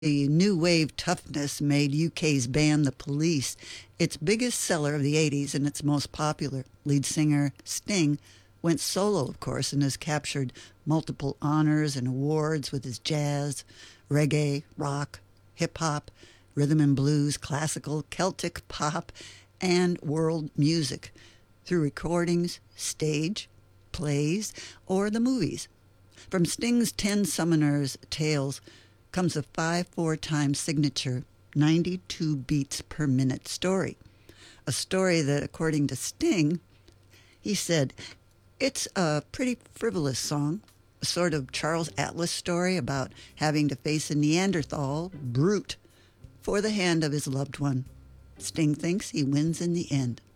The new wave toughness made UK's band The Police its biggest seller of the 80s and its most popular. Lead singer Sting went solo, of course, and has captured multiple honors and awards with his jazz, reggae, rock, hip-hop, rhythm and blues, classical, Celtic pop, and world music through recordings, stage, plays, or the movies. From Sting's 10 Summoners Tales comes a 5/4 time signature 92 beats per minute story. A story that, according to Sting, he said, it's a pretty frivolous song, a sort of Charles Atlas story about having to face a Neanderthal brute for the hand of his loved one. Sting thinks he wins in the end.